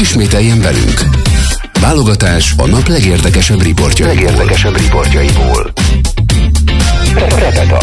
Ismételjen velünk! Válogatás a nap legérdekesebb riportjaiból. Repeta.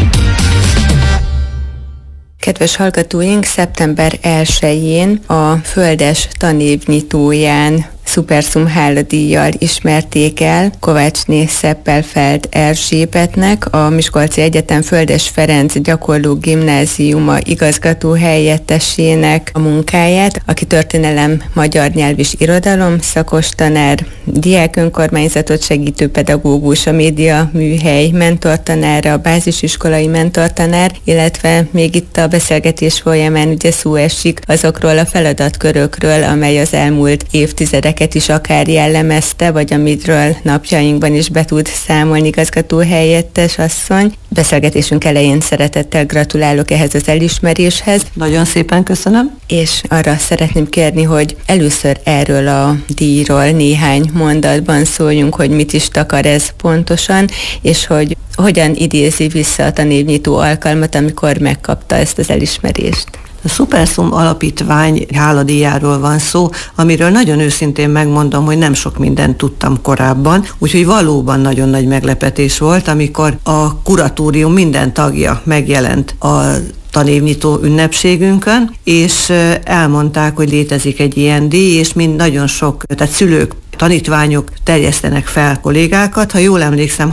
Kedves hallgatóink, szeptember 1-én a Földes tanévnyitóján Szuperszum háladíjjal ismerték el Kovácsné Szeppelfeld Erzsébetnek, a Miskolci Egyetem Földes Ferenc Gyakorló Gimnáziuma igazgató helyettesének a munkáját, aki történelem, magyar nyelv és irodalom szakos tanár, diák önkormányzatot segítő pedagógus, a média műhely mentortanára, a bázisiskolai mentortanár, illetve még itt a beszélgetés folyamán ugye szó esik azokról a feladatkörökről, amely az elmúlt évtizedeket is akár jellemezte, vagy amiről napjainkban is be tud számolni igazgató helyettes asszony. Beszélgetésünk elején szeretettel gratulálok ehhez az elismeréshez. Nagyon szépen köszönöm. És arra szeretném kérni, hogy először erről a díjról néhány mondatban szóljunk, hogy mit is takar ez pontosan, és hogy hogyan idézi vissza a tanévnyitó alkalmat, amikor megkapta ezt az elismerést. A Szuperszum alapítvány háladíjáról van szó, amiről nagyon őszintén megmondom, hogy nem sok mindent tudtam korábban, úgyhogy valóban nagyon nagy meglepetés volt, amikor a kuratórium minden tagja megjelent a tanévnyitó ünnepségünkön, és elmondták, hogy létezik egy ilyen díj, és mind nagyon sok, tehát szülők, tanítványok terjesztenek fel kollégákat, ha jól emlékszem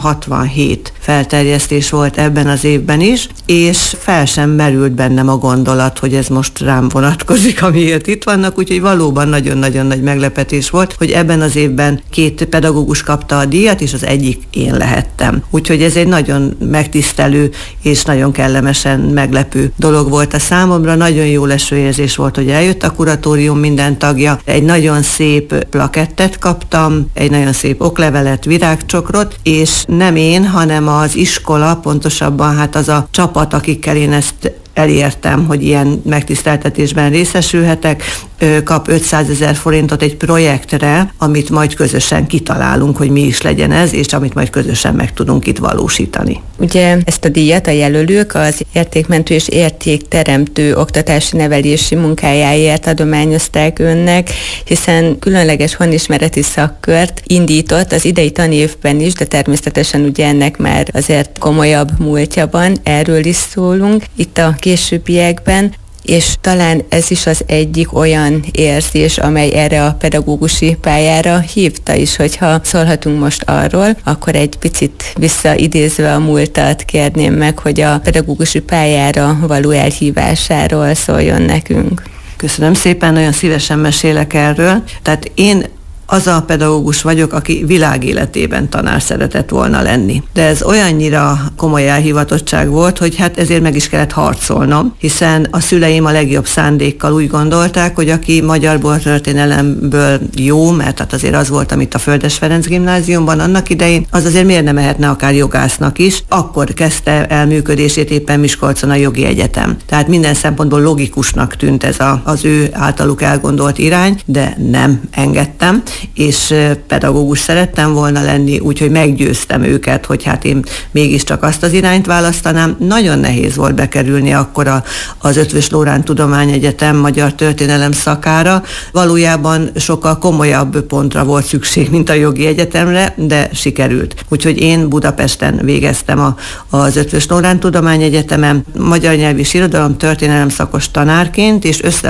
67 felterjesztés volt ebben az évben is, és fel sem merült bennem a gondolat, hogy ez most rám vonatkozik, amiért itt vannak, úgyhogy valóban nagyon-nagyon nagy meglepetés volt, hogy ebben az évben 2 pedagógus kapta a díjat, és az egyik én lehettem. Úgyhogy ez egy nagyon megtisztelő és nagyon kellemesen meglepő dolog volt a számomra, nagyon jó leső érzés volt, hogy eljött a kuratórium minden tagja, egy nagyon szép plakettet kaptam, egy nagyon szép oklevelet, virágcsokrot, és nem én, hanem az iskola, pontosabban hát az a csapat, akikkel én ezt elértem, hogy ilyen megtiszteltetésben részesülhetek, kap 500 000 forintot egy projektre, amit majd közösen kitalálunk, hogy mi is legyen ez, és amit majd közösen meg tudunk itt valósítani. Ugye ezt a díjat a jelölők az értékmentő és értékteremtő oktatási nevelési munkájáért adományozták önnek, hiszen különleges honismereti szakkört indított az idei tanévben is, de természetesen ugye ennek már azért komolyabb múltja van, erről is szólunk itt a későbbiekben, és talán ez is az egyik olyan érzés, amely erre a pedagógusi pályára hívta is, hogyha szólhatunk most arról, akkor egy picit visszaidézve a múltat kérném meg, hogy a pedagógusi pályára való elhívásáról szóljon nekünk. Köszönöm szépen, nagyon szívesen mesélek erről. Tehát én az a pedagógus vagyok, aki világéletében tanár szeretett volna lenni. De ez olyannyira komoly elhivatottság volt, hogy hát ezért meg is kellett harcolnom, hiszen a szüleim a legjobb szándékkal úgy gondolták, hogy aki magyarból, történelemből jó, mert hát azért az volt, amit a Földes Ferenc Gimnáziumban annak idején, az azért miért nem mehetne akár jogásznak is. Akkor kezdte el működését éppen Miskolcon a jogi egyetem. Tehát minden szempontból logikusnak tűnt ez az ő általuk elgondolt irány, de nem engedtem, és pedagógus szerettem volna lenni, úgyhogy meggyőztem őket, hogy hát én mégiscsak azt az irányt választanám. Nagyon nehéz volt bekerülni akkor az Eötvös Loránd Tudományegyetem magyar történelem szakára. Valójában sokkal komolyabb pontra volt szükség, mint a jogi egyetemre, de sikerült. Úgyhogy én Budapesten végeztem az Eötvös Loránd Tudományegyetemen magyar nyelv és irodalom történelem szakos tanárként, és